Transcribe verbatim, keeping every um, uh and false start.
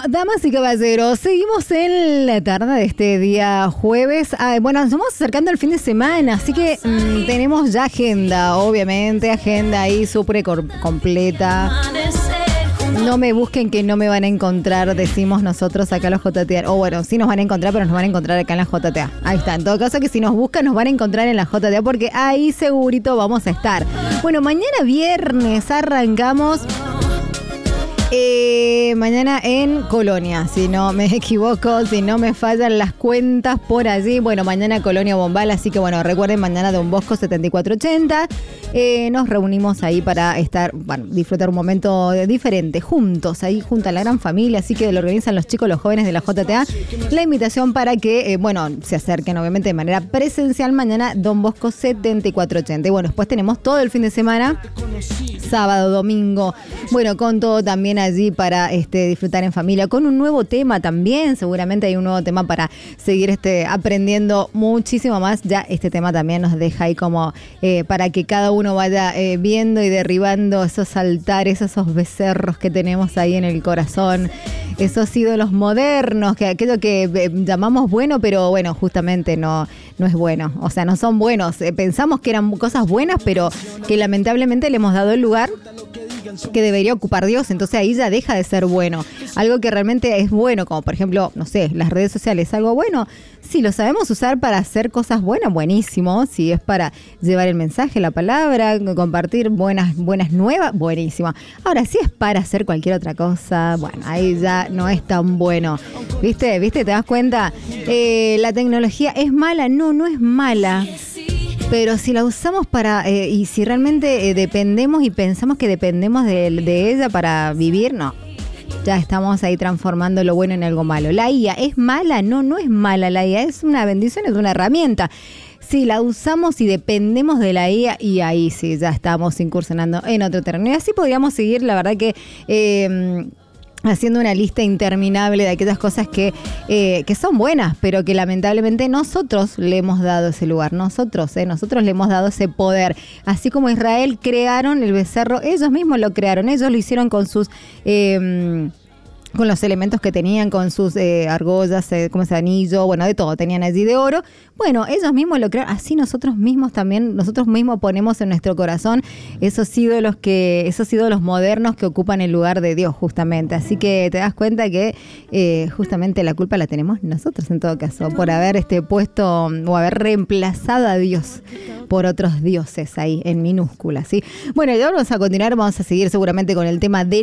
damas y caballeros, seguimos en la tarde de este día jueves. Ah, bueno, nos estamos acercando al fin de semana, así que mmm, tenemos ya agenda, obviamente, agenda ahí súper completa. No me busquen que no me van a encontrar, decimos nosotros acá en la J T A. O bueno, sí nos van a encontrar, pero nos van a encontrar acá en la J T A. Ahí está, en todo caso que si nos buscan nos van a encontrar en la J T A porque ahí segurito vamos a estar. Bueno, mañana viernes arrancamos... Eh, mañana en Colonia, si no me equivoco, si no me fallan las cuentas por allí. Bueno, mañana Colonia Bombal, así que bueno, recuerden, mañana Don Bosco setenta y cuatro ochenta. Eh, nos reunimos ahí para estar, bueno, disfrutar un momento diferente, juntos, ahí junto a la gran familia, así que lo organizan los chicos, los jóvenes de la J T A. La invitación para que, eh, bueno, se acerquen obviamente de manera presencial mañana Don Bosco setenta y cuatro ochenta. Y bueno, después tenemos todo el fin de semana, sábado, domingo, bueno, con todo también allí para este, disfrutar en familia, con un nuevo tema también, seguramente hay un nuevo tema para seguir este, aprendiendo muchísimo más. Ya este tema también nos deja ahí como eh, para que cada uno vaya eh, viendo y derribando esos altares, esos becerros que tenemos ahí en el corazón, esos ídolos modernos, que aquello que eh, llamamos bueno, pero bueno, justamente no, no es bueno, o sea, no son buenos. Eh, pensamos que eran cosas buenas, pero que lamentablemente le hemos dado el lugar que debería ocupar Dios, entonces ahí ya deja de ser bueno. Algo que realmente es bueno, como por ejemplo, no sé, las redes sociales, algo bueno, si lo sabemos usar para hacer cosas buenas, buenísimo. Si es para llevar el mensaje, la palabra, compartir buenas, buenas nuevas, buenísimo. Ahora, si es para hacer cualquier otra cosa, bueno, ahí ya no es tan bueno. ¿Viste? ¿Viste? ¿Te das cuenta? Eh, la tecnología es mala, no, no es mala. Pero si la usamos para, eh, y si realmente eh, dependemos y pensamos que dependemos de, de ella para vivir, no. Ya estamos ahí transformando lo bueno en algo malo. ¿La I A es mala? No, no es mala la I A, es una bendición, es una herramienta. Si la usamos y dependemos de la I A, y ahí sí, ya estamos incursionando en otro terreno. Y así podríamos seguir, la verdad que... Eh, haciendo una lista interminable de aquellas cosas que, eh, que son buenas, pero que lamentablemente nosotros le hemos dado ese lugar, nosotros, eh, nosotros le hemos dado ese poder. Así como Israel crearon el becerro, ellos mismos lo crearon, ellos lo hicieron con sus... Eh, con los elementos que tenían, con sus eh, argollas, eh, como ese anillo, bueno, de todo, tenían allí de oro. Bueno, ellos mismos lo crearon, así nosotros mismos también, nosotros mismos ponemos en nuestro corazón esos ídolos que, esos ídolos modernos que ocupan el lugar de Dios, justamente. Así que te das cuenta que eh, justamente la culpa la tenemos nosotros, en todo caso, por haber este puesto o haber reemplazado a Dios por otros dioses ahí, en minúsculas, ¿sí? Bueno, y ahora vamos a continuar, vamos a seguir seguramente con el tema de